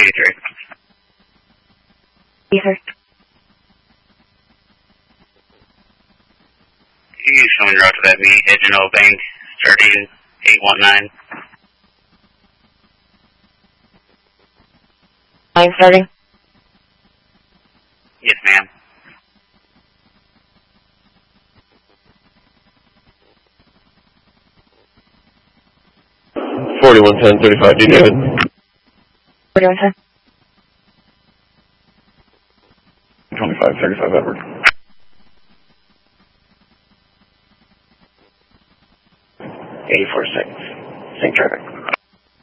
83. Yes, sir. You can show me route to that V, Edgehill Bank, starting 819. Line starting. Yes, ma'am. $41.10.35, D. David. 4110. 25.35 Edward.